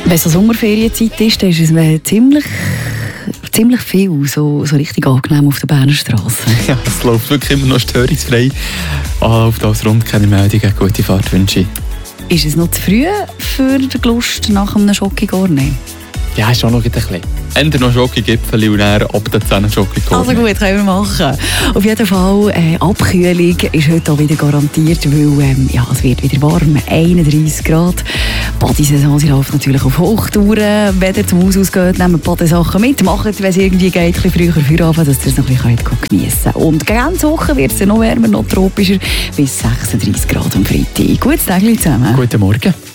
Wenn es so Sommerferienzeit ist, dann ist es ziemlich viel, so richtig angenehm auf der Berner Straße. Ja, es läuft wirklich immer noch störungsfrei. Auf das rund keine Meldungen. Gute Fahrt wünsche ich. Ist es noch zu früh für die Lust nach einem Schokigorne? Ja, ist auch noch ein bisschen. Entweder noch Schokogipfel und dann ab der 10 Schokogorne. Also gut, können wir machen. Auf jeden Fall, Abkühlung ist heute auch wieder garantiert, weil es wird wieder warm, 31 Grad. Die Badesaison läuft natürlich auf Hochtouren. Wenn ihr zum Haus ausgeht, nehmt Badesachen mit. Macht, wenn es irgendwie geht, ein bisschen früher Feierabend, dass ihr es noch ein bisschen geniessen könnt. Und ganz Woche wird es noch wärmer, noch tropischer, bis 36 Grad am Freitag. Gutes Tag zusammen. Guten Morgen.